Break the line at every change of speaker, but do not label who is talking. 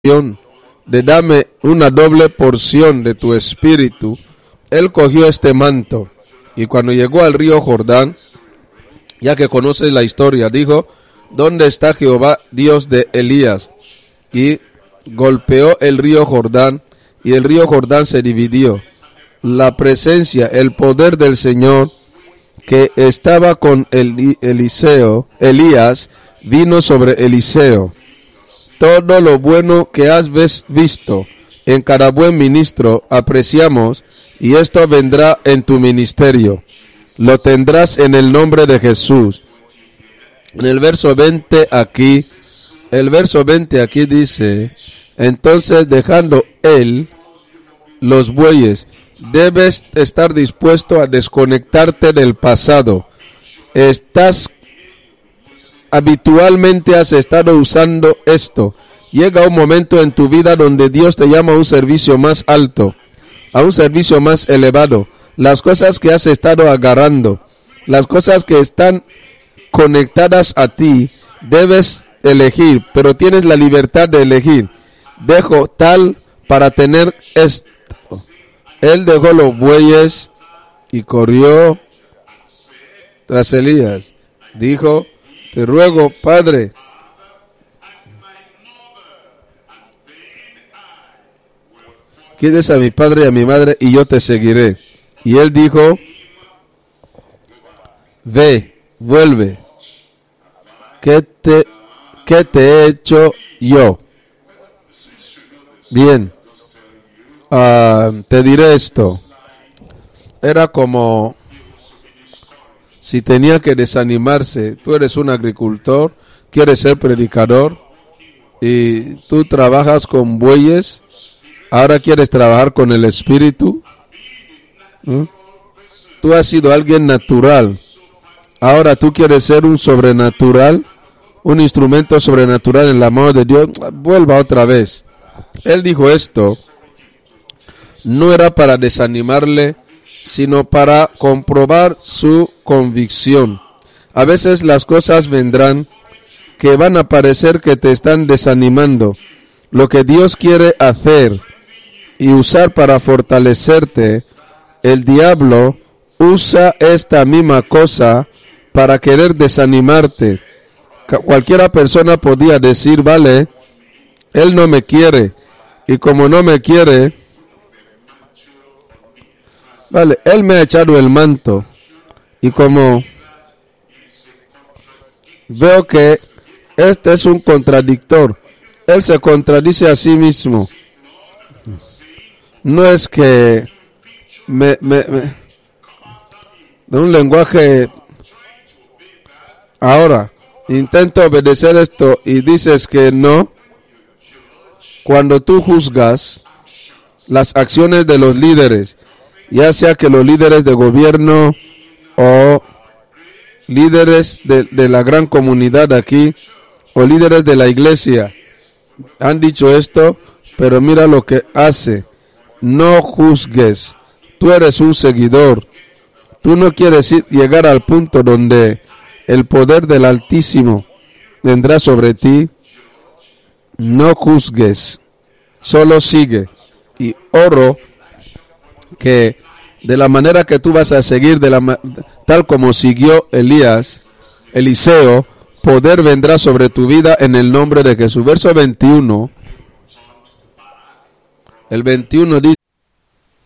de dame una doble porción de tu espíritu, él cogió este manto y cuando llegó al río Jordán, ya que conoces la historia, dijo: ¿dónde está Jehová, Dios de Elías? Y golpeó el río Jordán y el río Jordán se dividió. La presencia, el poder del Señor que estaba con Elías, vino sobre Eliseo. Todo lo bueno que has visto en cada buen ministro apreciamos, y esto vendrá en tu ministerio. Lo tendrás en el nombre de Jesús. En el verso 20 aquí dice: entonces dejando él los bueyes, debes estar dispuesto a desconectarte del pasado. Habitualmente has estado usando esto. Llega un momento en tu vida donde Dios te llama a un servicio más alto, a un servicio más elevado. Las cosas que has estado agarrando, las cosas que están conectadas a ti, debes elegir, pero tienes la libertad de elegir. Dejo tal para tener esto. Él dejó los bueyes y corrió tras Elías. Dijo: te ruego, Padre, quites a mi padre y a mi madre y yo te seguiré. Y él dijo: ve, vuelve. ¿Qué te he hecho yo? Bien, te diré esto. Era como si tenía que desanimarse. Tú eres un agricultor, quieres ser predicador y tú trabajas con bueyes. Ahora quieres trabajar con el espíritu. Tú has sido alguien natural. Ahora tú quieres ser un sobrenatural, un instrumento sobrenatural en la mano de Dios. Vuelva otra vez. Él dijo esto, no era para desanimarle, sino para comprobar su convicción. A veces las cosas vendrán que van a parecer que te están desanimando. Lo que Dios quiere hacer y usar para fortalecerte, el diablo usa esta misma cosa para querer desanimarte. Cualquiera persona podía decir: vale, él no me quiere, y como no me quiere, vale, él me ha echado el manto, y como veo que este es un contradictor, él se contradice a sí mismo. No es que de un lenguaje. Ahora intento obedecer esto y dices que no. Cuando tú juzgas las acciones de los líderes, ya sea que los líderes de gobierno o líderes de la gran comunidad aquí o líderes de la iglesia han dicho esto, pero mira lo que hace. No juzgues. Tú eres un seguidor. Tú no quieres llegar al punto donde el poder del Altísimo vendrá sobre ti. No juzgues. Solo sigue. Y oro que de la manera que tú vas a seguir, tal como siguió Eliseo, poder vendrá sobre tu vida en el nombre de Jesús. Verso 21. El 21 dice: